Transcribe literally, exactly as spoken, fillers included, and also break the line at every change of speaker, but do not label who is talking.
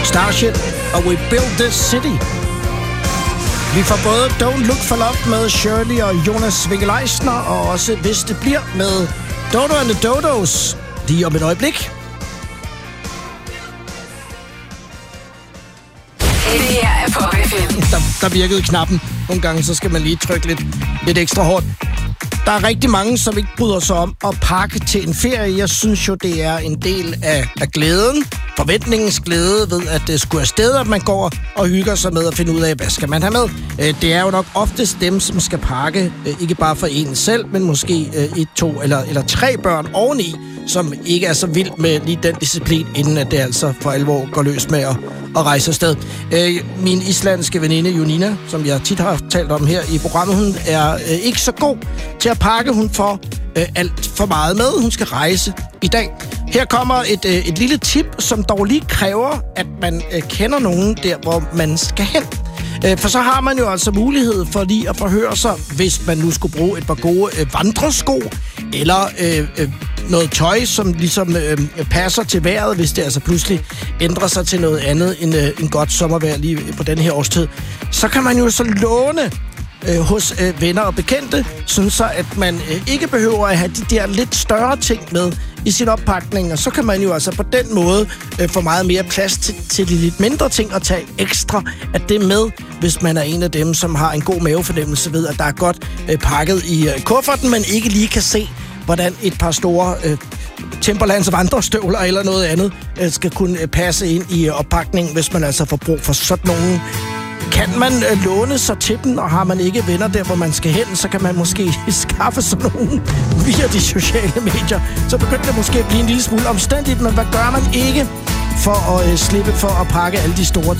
Starship og We Built This City. Vi får både Don't Look for Love med Shirley og Jonas Winkel-Eisner, og også Hvis det bliver med Dodo and the Dodos lige om et øjeblik.
Det her er Pop F M.
Der, der virkede knappen. Nogle gange så skal man lige trykke lidt, lidt ekstra hårdt. Der er rigtig mange, som ikke bryder sig om at pakke til en ferie. Jeg synes jo, det er en del af, af glæden. Forventningens glæde ved, at det skulle afsted, at man går og hygger sig med at finde ud af, hvad skal man have med. Det er jo nok oftest dem, som skal pakke, ikke bare for en selv, men måske et, to eller, eller tre børn oveni, som ikke er så vild med lige den disciplin, inden at det altså for alvor går løs med at, at rejse afsted. Min islandske veninde Jonina, som jeg tit har talt om her i programmet, hun er ikke så god til at pakke. Hun får alt for meget med. Hun skal rejse i dag. Her kommer et, et lille tip, som dog lige kræver, at man kender nogen der, hvor man skal hen. For så har man jo altså mulighed for lige at forhøre sig, hvis man nu skulle bruge et par gode vandresko, eller øh, øh, noget tøj, som ligesom øh, passer til vejret, hvis det altså pludselig ændrer sig til noget andet end, øh, end godt sommervejr lige på den her årstid. Så kan man jo så låne øh, hos øh, venner og bekendte, sådan så at man øh, ikke behøver at have de der lidt større ting med i sin oppakning, og så kan man jo altså på den måde øh, få meget mere plads til, til de lidt mindre ting og tage ekstra af det med, hvis man er en af dem, som har en god mavefornemmelse ved, at der er godt øh, pakket i øh, kufferten, men ikke lige kan se, hvordan et par store øh, Timberlands vandrestøvler eller noget andet øh, skal kunne øh, passe ind i øh, oppakningen, hvis man altså får brug for sådan nogle. Kan man øh, låne sig til den, og har man ikke venner der, hvor man skal hen, så kan man måske skaffe sådan nogen via de sociale medier. Så begynder det måske at blive en lille smule omstændigt, men hvad gør man ikke for at øh, slippe for at pakke alle de store